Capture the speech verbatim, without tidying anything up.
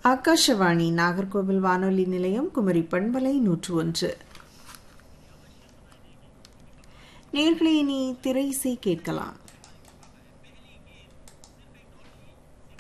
ஆகாஷவாணி நாகர்கோவில் வானொலி நிலையம் குமரி பண்பலை நூற்று ஒன்று. நேயர்களே, இனி திரை இசை கேட்கலாம்.